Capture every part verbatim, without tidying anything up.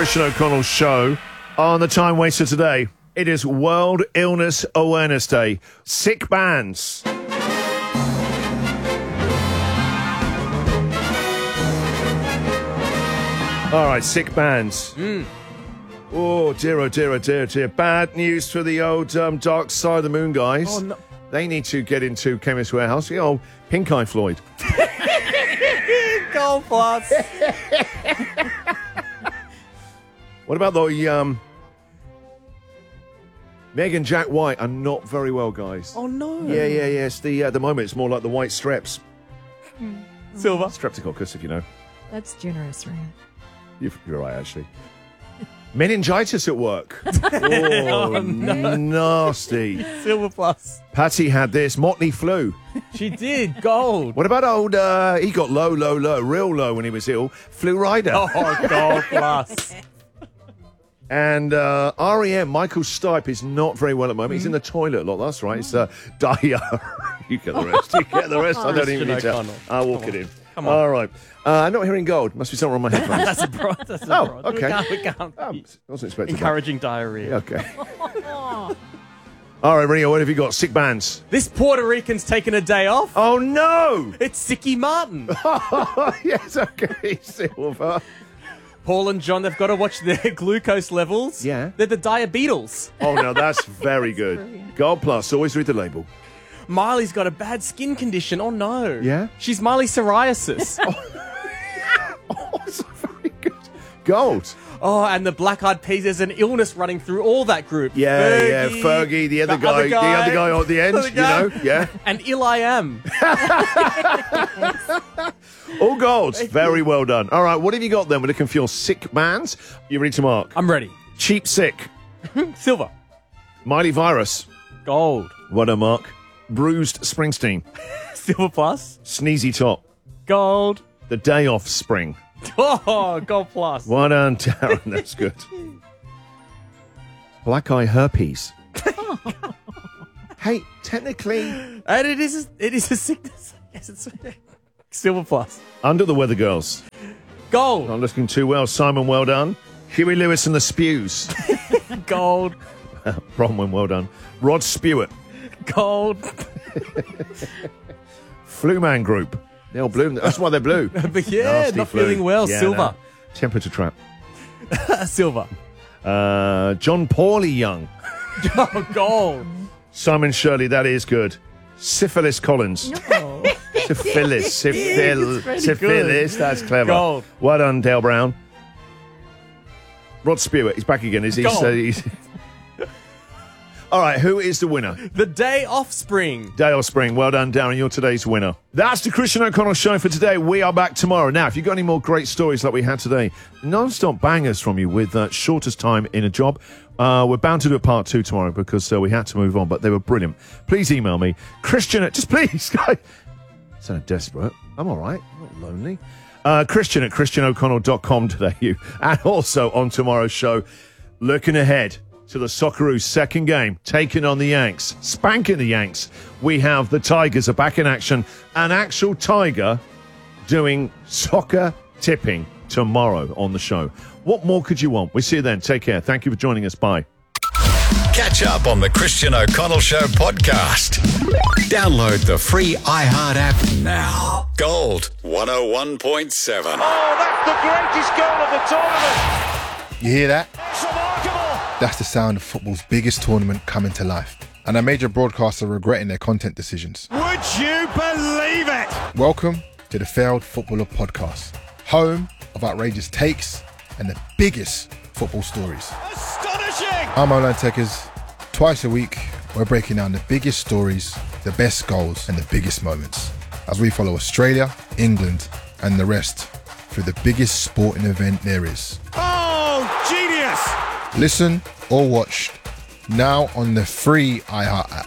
Christian O'Connell Show. On the Time Waster today, it is World Illness Awareness Day. Sick bands. All right, sick bands. Mm. Oh, dear, oh, dear, oh, dear, dear. Bad news for the old um, Dark Side of the Moon guys. Oh, no. They need to get into Chemist Warehouse. The old Pink Eye Floyd. Gold plus. What about the um, Meg and Jack White are not very well, guys. Oh, no. Yeah, yeah, yeah. It's the, uh, at the moment, it's more like the white streps. Silver. Streptococcus, if you know. That's generous, right? You're, you're right, actually. Meningitis at work. Oh, Oh, no. nasty. Silver plus. Patty had this. Motley flu. She did. Gold. What about old, uh, he got low, low, low, real low when he was ill. Flu Rider. Oh, gold plus. And uh, R E M, Michael Stipe, is not very well at the moment. He's in the toilet a lot. That's right. It's uh, diarrhea. You get the rest. You get the rest. I don't even need to. O'Connell. I'll walk it in. Come on. All right. Uh, I'm not hearing gold. Must be something on my headphones. That's a broad. That's a Oh, broad. okay. We can't. We can't. Um, I wasn't expecting Encouraging diarrhea. that. Okay. All right, Rio, what have you got? Sick bands. This Puerto Rican's taken a day off. Oh, no. It's Sicky Martin. Yes, okay. Silver. Paul and John, they've got to watch their glucose levels. Yeah. They're the Diabeatles. Oh, no, that's very good. brilliant. Gold plus. Always read the label. Miley's got a bad skin condition. Oh, no. Yeah? She's Miley psoriasis. Oh, that's very good. Gold. Oh, and the Black Eyed Peas, there's an illness running through all that group. Yeah, yeah. Fergie, the other guy, the other guy at the end, other you guy. know? Yeah. And Ill I Am. All golds. Very well done. All right, what have you got then? We're looking for your sick bands. You ready to mark? I'm ready. Cheap Sick. Silver. Miley Virus. Gold. What a mark. Bruised Springsteen. Silver plus. Sneezy Top. Gold. The Day Off Spring. Oh, gold plus. Well done, Darren. That's good. Black Eye Herpes. Hey, technically, And it is, it is a sickness. Yes, it's silver plus. Under the Weather Girls. Gold. Not looking too well. Simon, well done. Huey Lewis and the Spews. Gold. Bronwyn, well done. Rod Stewart. Gold. Flu Man Group. They're all blue. That's why they're blue. But yeah, Nasty not flu. feeling well. Yeah, Silver. no. Temperature Trap. Silver. Uh, John Pauly Young. Oh, gold. Simon Shirley, that is good. Syphilis Collins. No. Syphilis. Syphil- pretty Syphilis. good. That's clever. Gold. Well done, Dale Brown. Rod Stewart. He's back again, is he? Gold. So he's... All right, who is the winner? The Day Offspring. Dale Spring. Well done, Darren. You're today's winner. That's the Christian O'Connell Show for today. We are back tomorrow. Now, if you've got any more great stories like we had today, non-stop bangers from you with uh, shortest time in a job, uh, we're bound to do a part two tomorrow because uh, we had to move on, but they were brilliant. Please email me. Christian, at, just please, guys. Sound desperate. I'm all right. I'm not lonely. Uh, Christian at christian o'connell dot com today. You. And also on tomorrow's show, looking ahead to the Socceroos' second game, taking on the Yanks, spanking the Yanks. We have the Tigers are back in action, an actual Tiger doing soccer tipping tomorrow on the show. What more could you want? We'll see you then. Take care. Thank you for joining us. Bye. Catch up on the Christian O'Connell Show podcast. Download the free iHeart app now. Gold one oh one point seven. Oh, that's the greatest goal of the tournament. You hear that? It's remarkable. That's the sound of football's biggest tournament coming to life. And our major broadcasts are regretting their content decisions. Would you believe it? Welcome to the Failed Footballer Podcast, home of outrageous takes and the biggest football stories. Astonishing. I'm Olan Tekers. Twice a week, we're breaking down the biggest stories, the best goals, and the biggest moments as we follow Australia, England, and the rest through the biggest sporting event there is. Oh, genius. Listen or watch now on the free iHeart app.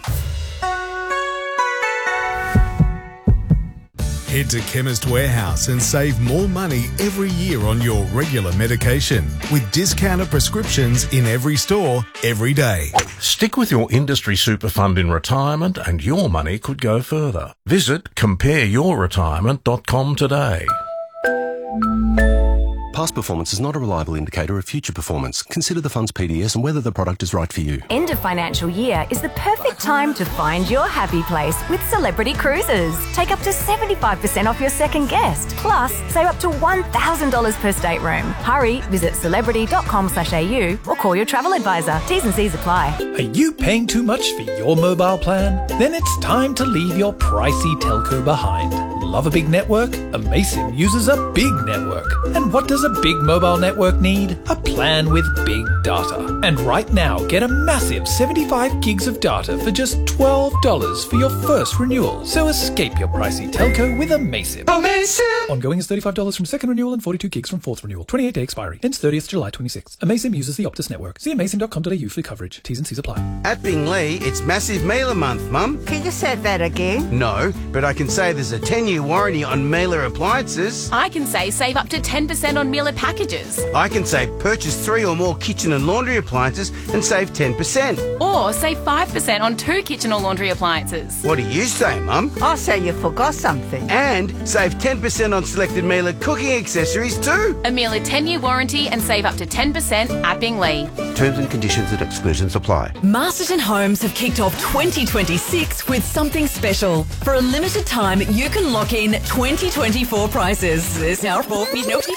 Head to Chemist Warehouse and save more money every year on your regular medication with discounted prescriptions in every store, every day. Stick with your industry super fund in retirement and your money could go further. Visit compare your retirement dot com today. Past performance is not a reliable indicator of future performance. Consider the fund's P D S and whether the product is right for you. End of financial year is the perfect time to find your happy place with Celebrity Cruises. Take up to seventy-five percent off your second guest. Plus, save up to one thousand dollars per stateroom. Hurry, visit celebrity dot com slash a u or call your travel advisor. T's and C's apply. Are you paying too much for your mobile plan? Then it's time to leave your pricey telco behind. Love a big network? Amaysim uses a big network. And what does a big mobile network need? A plan with big data. And right now, get a massive seventy-five gigs of data for just twelve dollars for your first renewal. So escape your pricey telco with Amaysim. Amaysim! Ongoing is thirty-five dollars from second renewal and forty-two gigs from fourth renewal. twenty-eight day expiry. Ends thirtieth July twenty-sixth. Amaysim uses the Optus network. See amaysim dot com dot a u for coverage. T's and C's apply. At Bingley, it's Massive Mailer Month, Mum. Can you say that again? No, but I can say there's a ten-year warranty on Mailer appliances. I can say save up to ten percent on Mailer packages. I can say purchase three or more kitchen and laundry appliances and save ten percent. Or save five percent on two kitchen or laundry appliances. What do you say, Mum? I say you forgot something. And save ten percent on selected Mailer cooking accessories too. A Mailer ten-year warranty and save up to ten percent at Bingley. Terms and conditions and exclusions apply. Masterton Homes have kicked off twenty twenty-six with something special. For a limited time, you can lock in twenty twenty-four prices. There's now four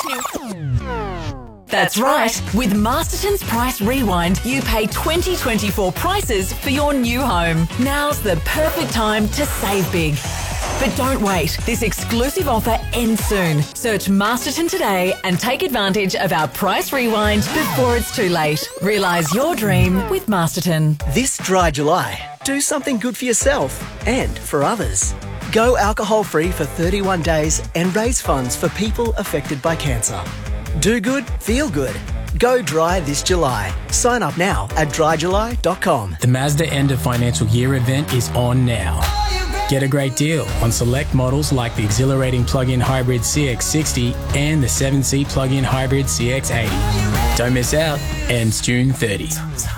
That's right. With Masterton's Price Rewind, you pay twenty twenty-four prices for your new home. Now's the perfect time to save big. But don't wait. This exclusive offer ends soon. Search Masterton today and take advantage of our Price Rewind before it's too late. Realise your dream with Masterton. This dry July, do something good for yourself and for others. Go alcohol-free for thirty-one days and raise funds for people affected by cancer. Do good, feel good. Go dry this July. Sign up now at dry july dot com. The Mazda End of Financial Year event is on now. Get a great deal on select models like the exhilarating plug-in hybrid C X sixty and the seven-seat plug-in hybrid C X eighty. Don't miss out. Ends June thirtieth.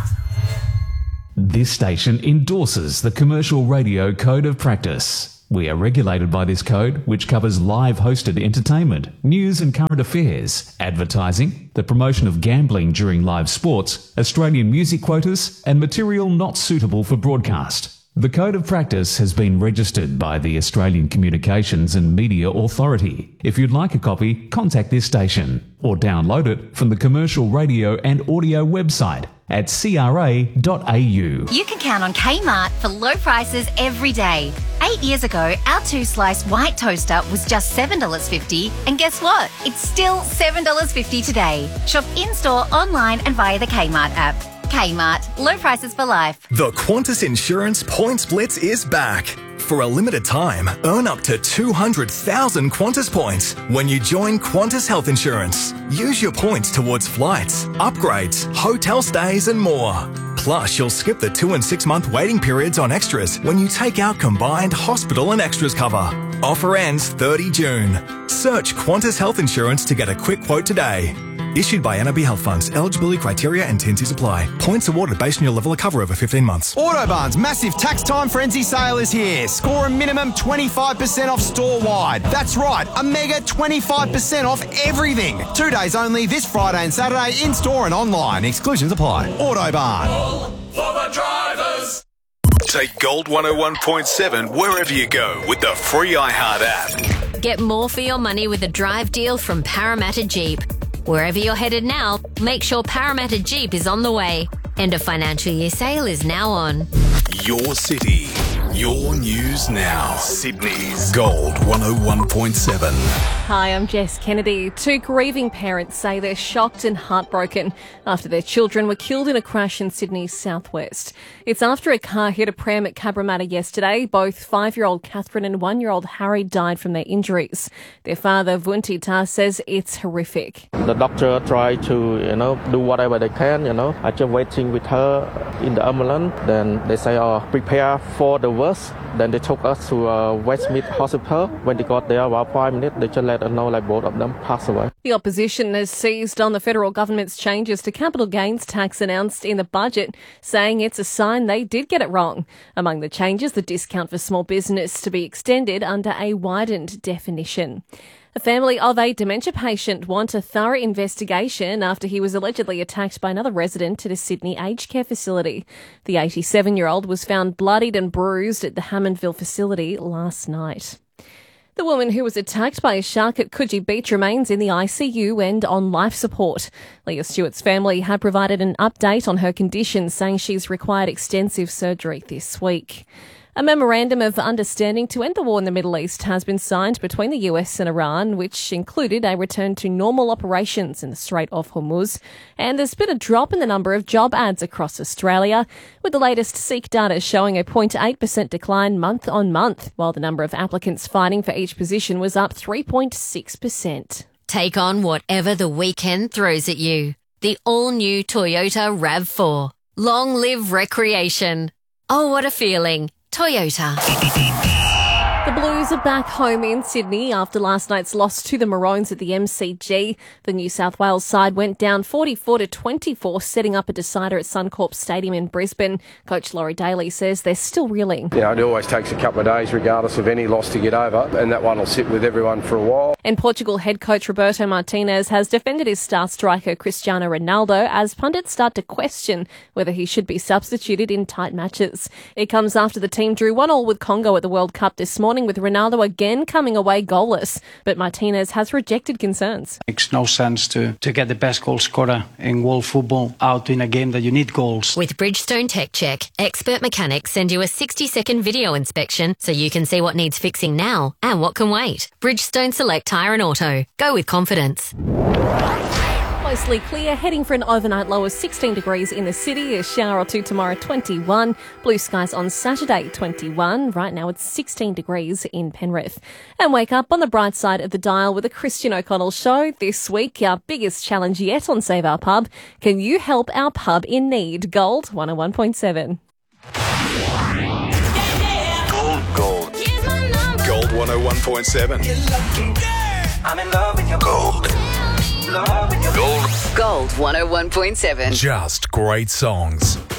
This station endorses the Commercial Radio Code of Practice. We are regulated by this code, which covers live hosted entertainment, news and current affairs, advertising, the promotion of gambling during live sports, Australian music quotas, and material not suitable for broadcast. The Code of Practice has been registered by the Australian Communications and Media Authority. If you'd like a copy, contact this station or download it from the Commercial Radio and Audio website at c r a dot a u. You can count on Kmart for low prices every day. Eight years ago, our two-slice white toaster was just seven dollars fifty, and guess what? It's still seven dollars fifty today. Shop in-store, online and via the Kmart app. Kmart, low prices for life. The Qantas Insurance Points Blitz is back. For a limited time, earn up to two hundred thousand Qantas points when you join Qantas Health Insurance. Use your points towards flights, upgrades, hotel stays and more. Plus, you'll skip the two and six month waiting periods on extras when you take out combined hospital and extras cover. Offer ends thirty June. Search Qantas Health Insurance to get a quick quote today. Issued by N R B Health Funds. Eligibility criteria and T and Cs apply. Points awarded based on your level of cover over fifteen months. Autobarn's massive tax time frenzy sale is here. Score a minimum twenty-five percent off store-wide. That's right, a mega twenty-five percent off everything. Two days only this Friday and Saturday in-store and online. Exclusions apply. Autobarn. All for the drivers. Take Gold one oh one point seven wherever you go with the free iHeart app. Get more for your money with a drive deal from Parramatta Jeep. Wherever you're headed now, make sure Parramatta Jeep is on the way. End of financial year sale is now on. Your city, your news now. Sydney's Gold one oh one point seven. Hi, I'm Jess Kennedy. Two grieving parents say they're shocked and heartbroken after their children were killed in a crash in Sydney's southwest. It's after a car hit a pram at Cabramatta yesterday. Both five-year-old Catherine and one-year-old Harry died from their injuries. Their father, Vunti Ta, says it's horrific. The doctor tried to, you know, do whatever they can, you know. I just waiting with her in the ambulance. Then they say, oh, prepare for the worst. Then they took us to uh, Westmead Hospital. When they got there, about five minutes, they just let us know like both of them passed away. The opposition has seized on the federal government's changes to capital gains tax announced in the budget, saying it's a sign they did get it wrong. Among the changes, the discount for small business to be extended under a widened definition. The family of a dementia patient want a thorough investigation after he was allegedly attacked by another resident at a Sydney aged care facility. The eighty-seven-year-old was found bloodied and bruised at the Hammondville facility last night. The woman who was attacked by a shark at Coogee Beach remains in the I C U and on life support. Leah Stewart's family had provided an update on her condition, saying she's required extensive surgery this week. A memorandum of understanding to end the war in the Middle East has been signed between the U S and Iran, which included a return to normal operations in the Strait of Hormuz. And there's been a drop in the number of job ads across Australia, with the latest Seek data showing a zero point eight percent decline month on month, while the number of applicants fighting for each position was up three point six percent. Take on whatever the weekend throws at you. The all-new Toyota RAV four. Long live recreation. Oh, what a feeling. Toyota. The Blues are back home in Sydney after last night's loss to the Maroons at the M C G. The New South Wales side went down forty-four to twenty-four, setting up a decider at Suncorp Stadium in Brisbane. Coach Laurie Daly says they're still reeling. You know, it always takes a couple of days, regardless of any loss, to get over, and that one will sit with everyone for a while. And Portugal head coach Roberto Martinez has defended his star striker Cristiano Ronaldo as pundits start to question whether he should be substituted in tight matches. It comes after the team drew one all with Congo at the World Cup this morning, with Ronaldo again coming away goalless, but Martinez has rejected concerns. Makes no sense to, to get the best goal scorer in world football out in a game that you need goals. With Bridgestone Tech Check, expert mechanics send you a sixty-second video inspection so you can see what needs fixing now and what can wait. Bridgestone Select Tyre and Auto. Go with confidence. Mostly clear, heading for an overnight low of sixteen degrees in the city. A shower or two tomorrow, twenty-one. Blue skies on Saturday, twenty-one. Right now it's sixteen degrees in Penrith. And wake up on the bright side of the dial with the Christian O'Connell Show. This week, our biggest challenge yet on Save Our Pub. Can you help our pub in need? Gold one oh one point seven. Gold, gold. Gold one oh one point seven. I'm in love with your gold. Gold. Gold one oh one point seven. Just great songs.